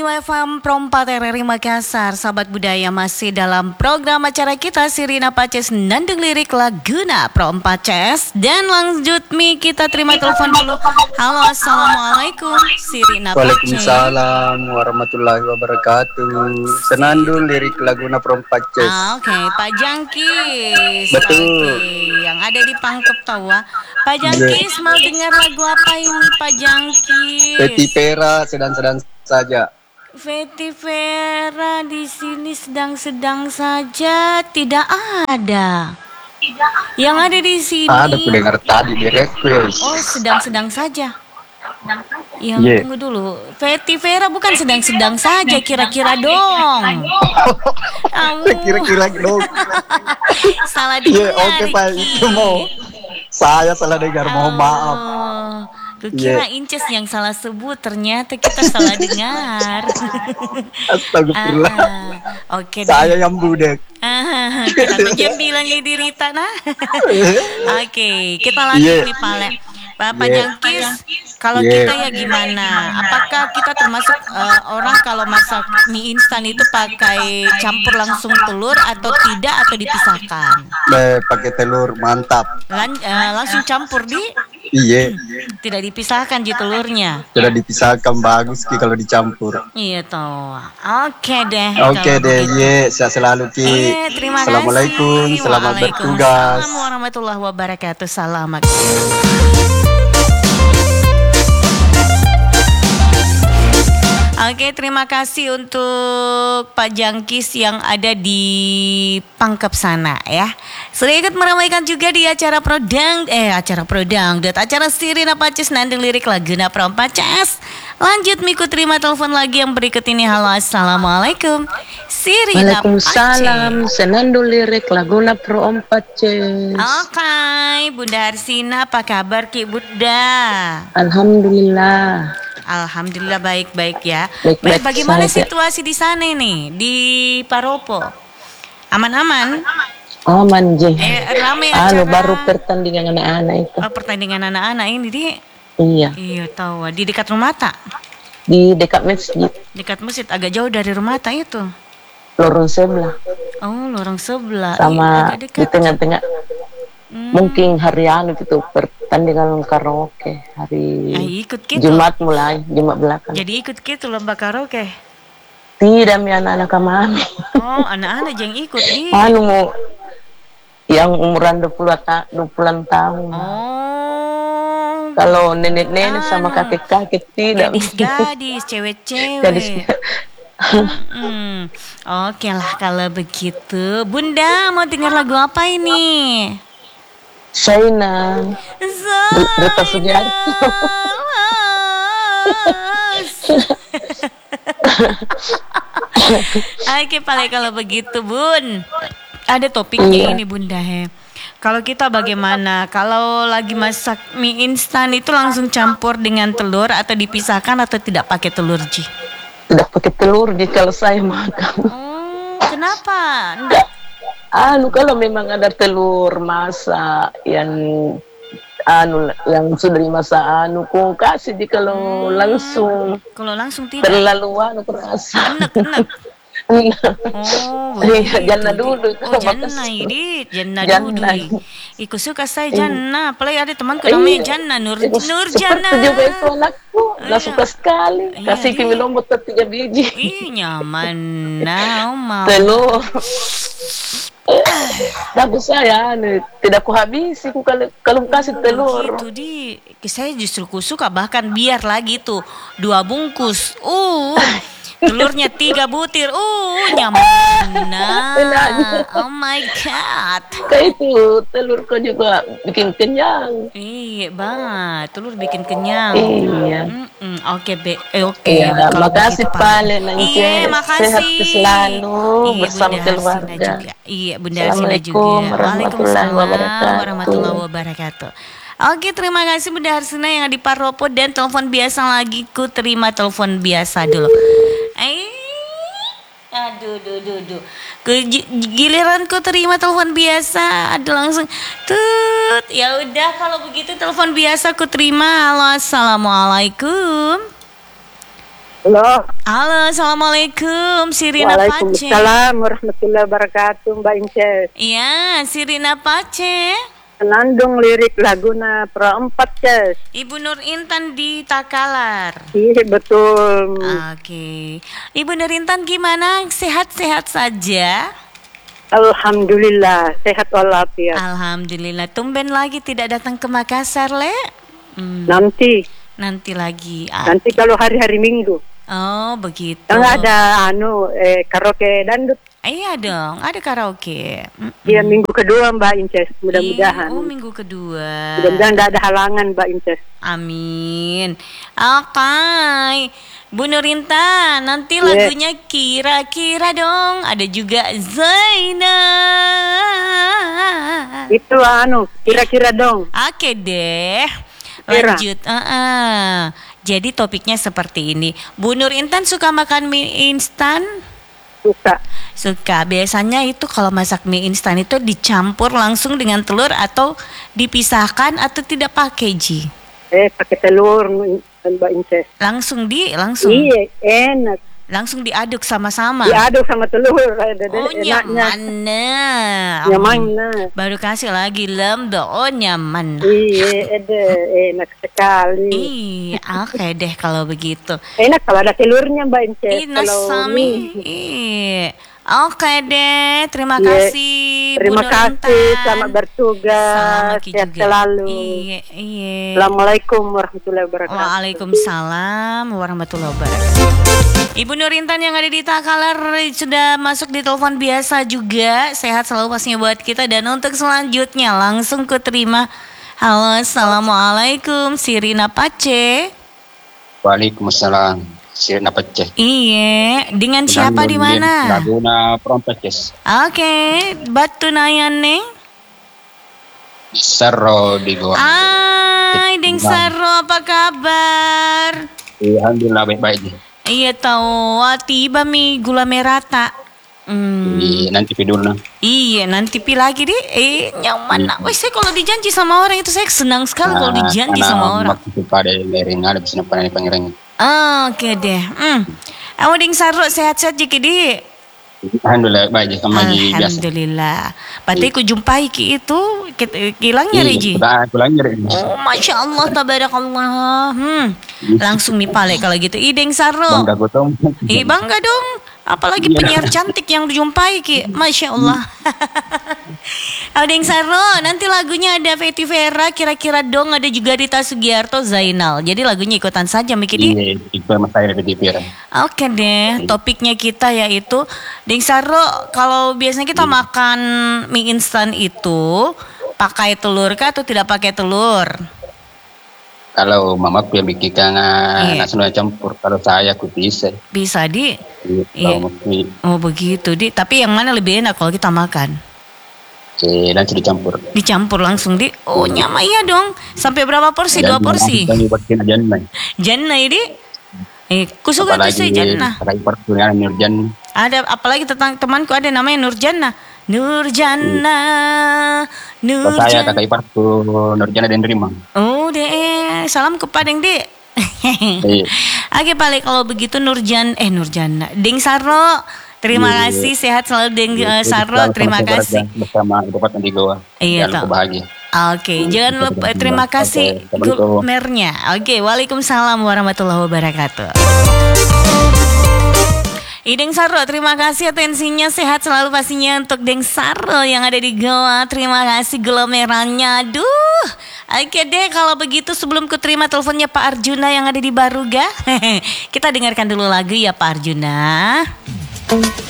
WFM Pro 4 RRI Makassar, sahabat budaya masih dalam program acara kita Sirina Paces Nandung Lirik Laguna Pro 4 CS. Dan lanjut kita terima telepon dulu. Halo, assalamualaikum Sirina Paces. Waalaikumsalam warahmatullahi wabarakatuh. Senandung Lirik Laguna Pro 4 CS. Oke, Pak Jangkis. Betul. Yang ada di Pangkep Tawa. Pak Jangkis mau dengar lagu apa ini Pak Jangkis? Peti Pera sedang-sedang saja. Veti Vera di sini sedang-sedang saja, tidak ada. Yang ada di sini. Ada aku dengar tadi di request. Oh, sedang-sedang saja. Yang tunggu dulu. Veti Vera bukan sedang-sedang saja, kira-kira dong. Kira-kira dong. Salah dengar. Oke Pak, itu mau. Saya salah dengar, mohon maaf. Kukira Inces yang salah sebut, ternyata kita salah dengar. Astagfirullah. Oke. Saya yang budek. Kita tuh bilang di Rita nah. Oke, kita lanjut nih Pak Jangkis. Kalau kita ya gimana? Apakah kita termasuk orang kalau masak mie instan itu pakai campur langsung telur atau tidak, atau dipisahkan? Pakai telur, mantap. Langsung campur di? Iya. Tidak dipisahkan di telurnya. Tidak dipisahkan, bagus Ki kalau dicampur. Iya toh. Oke deh. Iya, sehat selalu Ki. Terima Assalamualaikum, kasih. selamat bertugas. Assalamualaikum warahmatullahi wabarakatuh. Selamat. Oke, terima kasih untuk Pak Jangkis yang ada di Pangkep sana ya. Sudah ikut meramaikan juga di acara acara Sirina Paces Nandung Lirik Laguna Pro 4 CS. Lanjut Miku terima telepon lagi yang berikut ini. Halo, assalamualaikum Sirina Paces. Waalaikumsalam, Senandung Lirik Laguna Pro 4 CS. Oke, Bunda Arsina, apa kabar Ki Bunda? Alhamdulillah. Alhamdulillah baik-baik ya. Baik-baik Bagaimana saja. situasi di sana nih di Paropo? Aman-aman? Aman je. Ramai acara. Baru pertandingan anak-anak itu. Pertandingan anak-anak ini di? Iya. Iya tahu. Di dekat rumah tak? Di dekat masjid. Dekat masjid, agak jauh dari rumah tak itu? Lorong sebelah. Oh, lorong sebelah. Sama agak di dekat. tengah-tengah. Mungkin hari itu pertandingan karaoke hari Ikut gitu. Jumat belakang. Jadi ikut gitu lomba karaoke? Tidak, mi anak-anak kami. Oh, anak-anak yang ikut di? Mau yang umuran 20 tahun. Oh. Kalau nenek-nenek sama kakek-kakek tidak. Gadis-gadis, cewek-cewek. Gadis. Oke lah kalau begitu. Bunda mau dengar lagu apa ini? Shaina. Rita Sugiarto. Oke paling kalau begitu Bun. Ada topiknya ini Bunda Kalau kita bagaimana? Kalau lagi masak mie instan itu langsung campur dengan telur atau dipisahkan atau tidak pakai telur Ji? Tidak pakai telur Ji kalau saya makan. Kenapa? Kalau memang ada telur masak yang sudah dimasak ku kasih Ji kalau langsung. Kalau langsung tidak. Terlalu kerasa. Enak. Jangan dulu. Jangan dulu. Iku suka saya Janna. Apalagi ada temanku namanya Janna Nur Janna. Seperti juga itu anakku. Suka sekali. Kasih kimi lombok 3 biji. Nyaman. Mau. Telur. Bagus saya tidak kuhabisi kalau kasih telur. Gitu saya justru suka bahkan biar lagi tuh 2 bungkus. Telurnya 3 butir. Nyaman. Oh my god. Kayak itu telur kau juga bikin kenyang. Iya banget. Telur bikin kenyang. Iya. Oke. Iya, makasih Pak Lenang. Iya, makasih. Sehat selalu bersama keluarga. Iya, Bunda Arsina juga. Waalaikumsalam warahmatullahi wabarakatuh. Oke, terima kasih Bunda Arsina yang di Paropo. Dan telepon biasa lagi, ku terima telepon biasa dulu. Aduh. Giliranku terima telepon biasa, langsung tut. Ya udah kalau begitu telepon biasa ku terima. Halo, assalamualaikum. Halo. Halo, assalamualaikum, Sirina Pace. Waalaikumsalam warahmatullahi wabarakatuh, Mbak Inces. Iya, Sirina Pace. Senandung lirik laguna Pro 4, Ces. Ibu Nur Intan di Takalar. Iya, betul. Oke. Ibu Nur Intan gimana? Sehat-sehat saja? Alhamdulillah, sehat walafiat. Alhamdulillah. Tumben lagi tidak datang ke Makassar, Le? Nanti lagi. Nanti kalau hari-hari Minggu. Oh, begitu. Enggak ada karaoke dandut. Iya dong, ada karaoke. Iya, minggu kedua Mbak Inces, mudah-mudahan. Oh, minggu kedua. Mudah-mudahan tidak ada halangan Mbak Inces. Amin. Oke, Bu Nurinta, nanti lagunya kira-kira dong. Ada juga Zainab. Itu kira-kira dong. Oke deh. Lanjut. Jadi topiknya seperti ini. Bu Nur Intan suka makan mie instan? Suka. Biasanya itu kalau masak mie instan itu dicampur langsung dengan telur atau dipisahkan atau tidak pakai, Ji? Pakai telur, Mbak Inces. Langsung. Iya, enak. Langsung diaduk sama-sama. Diaduk sama telur. Nyaman. Baru kasih lagi lembek. Oh, nyaman. Iya, enak sekali. Iya, oke deh kalau begitu. Enak kalau ada telurnya, Mbak Inces. Iya. Oke deh, terima kasih. Terima kasih, selamat bertugas. Sehat selalu. Iya. Assalamualaikum warahmatullahi wabarakatuh. Waalaikumsalam warahmatullahi wabarakatuh. Ibu Nur Intan yang ada di Takalar sudah masuk di telepon biasa juga. Sehat selalu pastinya buat kita. Dan untuk selanjutnya langsung ku terima. Halo, assalamualaikum, Sirina Pace. Waalaikumsalam, Sirina Pace. Iya, dengan siapa di mana? Laguna Pro 4. Oke, batu nayane. Sarro di Goa. Hai, Deng Sarro, apa kabar? Alhamdulillah baik-baik. Iya tahu, tiba mi gula merah tak. Nanti pi dulu. Iya, nanti pi lagi deh. Nyaman nak. Wes saya kalau dijanji sama orang itu saya senang sekali kalau dijanji sama orang. Waktu pada lereng ada bisa panggil. Oke deh. Kamu Deng Sarro sehat-sehat jiki di. Alhamdulillah baik sama biasa. Alhamdulillah. Berarti ku jumpai ki itu hilangnya Reji. Oh, masya Allah, tabarakallah. Langsung nih pale kalau gitu. Deng Sarro. Bangga gotong. Bangga dong. Apalagi penyiar cantik yang dijumpai ki, masya Allah. Deng Sarro, nanti lagunya ada Fety Vera, kira-kira dong, ada juga Rita Sugiarto, Zainal. Jadi lagunya ikutan saja Miki. Iya, ikut sama saya Fety Vera. Oke deh, topiknya kita yaitu Deng Sarro, kalau biasanya kita makan mie instan itu pakai telur kah atau tidak pakai telur? Kalau mamaku yang bikin nasi campur, kalau saya aku bisa. Bisa di? Iya. Oh begitu di. Tapi yang mana lebih enak kalau kita makan? Langsung dicampur. Dicampur langsung di. Oh nyaman ya dong. Sampai berapa porsi? 2 porsi? Jannah di? Kusuka tuh sih Jannah. Ada apalagi tentang temanku ada namanya Nurjannah. Nurjannah. Saya kakak iparku Nurjannah dan Rima. Oh deh, salam kepada Dek. Oke Pale kalau begitu Nurjannah. Deng Sarro, terima kasih, sehat selalu Deng Sarro, terima kasih. Bersama Ibu Pat di Goa. Iya toh. Bahagia. Oke, jangan lupa terima kasih gulmernya. Oke, waalaikumsalam warahmatullahi wabarakatuh. Deng Sarro, terima kasih atensinya, sehat selalu pastinya untuk Deng Sarro yang ada di Goa. Terima kasih glomerannya. Aduh. Oke deh, kalau begitu sebelum ku terima teleponnya Pak Arjuna yang ada di Baruga, kita dengarkan dulu lagu ya Pak Arjuna.